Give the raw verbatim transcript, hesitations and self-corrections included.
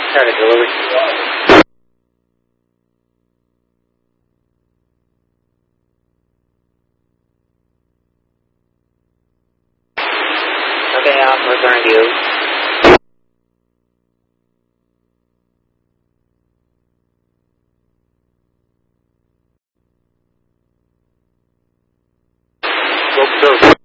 Try to deliver to you. Okay, I'm returning to you. Go, go.